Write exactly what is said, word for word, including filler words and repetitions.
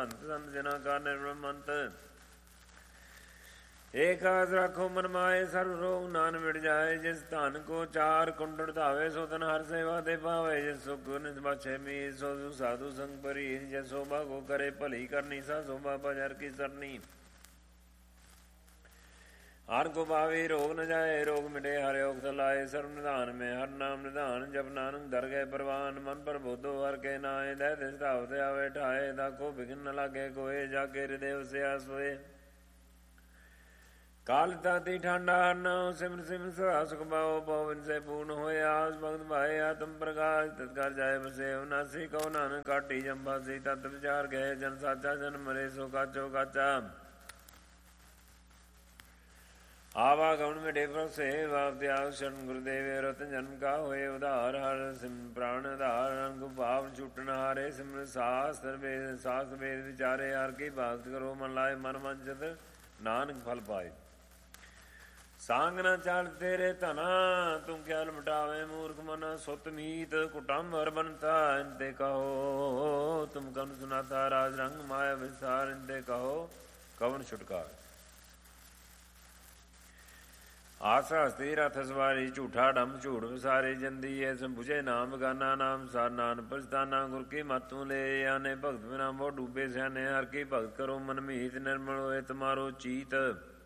ਭਗਵੰਤ ਸੰਤ ਜਨਾ ਕਾ ਨਿਰਮਲ ਮੰਤ। ਏਕ ਆਸ ਰਾਖੋ ਮਨ ਮਾਏ ਸਰਬ ਰੋਗ ਨਾਨ ਮਿਟ ਜਾਏ। ਜਿਸ ਧਨ ਕੋ ਚਾਰ ਕੁੰਡਲ ਧਾਵੇ ਸੋ ਤਨ ਹਰ ਸੇਵਾ ਤੇ ਪਾਵੇ। ਜਿਸ ਸੁਖ ਨਿਤ ਬਖਸ਼ੇ ਮੀਤ ਸੋ ਸਾਧੂ ਸੰਗ ਪਰੀ। ਜਿਸ ਸੋਭਾ ਕੋ ਕਰੇ ਭਲੀ ਕਰਨੀ ਸਾ ਸੋਭਾ ਭਜ ਹਰ ਕੀ ਸਰਨੀ। ਹਰ ਕੋ ਭਾਵੇ ਰੋਗ ਨ ਜਾਏ ਰੋਗ ਮਿਟੇ ਹਰ योग सलाए। सर्व निधान में हर नाम निधान जब नानक दर गए परवान। मन पर बोधो हर के नाए दह दिस धावत आवे ठाए। दाखो बिघन न लागे कोय जाके हृदय से आसोए। काल ताती ठांडा हर नाम सिमर सिमर सदा सुख पाओ। पवन से पूर्ण होए आस भगत भाए आत्म प्रकाश। तत्कार जाए बसे अविनाशी कहो नानक काटी जम्बासी। तत् विचार गए जन साचा जन मरे सो काचो काचा। आवागमन में डेफर से वाप त्याग शरण गुरुदेव रतन जन्म का होए उधार। हर सिम प्राण आधार रंग भाव छूटन हारे। सिमर शास्त्र वेद शास्त्र वेद विचारे। हर की भक्त करो मन लाए मन वंचित नानक फल पाए। सांग न चाल तेरे धना तुम ख्याल मिटावे। मूर्ख मन सुत मीत कुटुम्ब हर बनता। इनते कहो तुम कन सुनाता राज रंग माया विस्तार। इनते कहो कवन छुटकार। आसा हस्ती रथ सवारी झूठा डम झूठ विसारे। जंदी ऐस बुझे नाम गाना नाम सार नान पछताना। गुर की मतों ले आने भगत बिना वो डूबे सियाने। हर की भगत करो मन मीत निर्मल होए तुम्हारो चीत।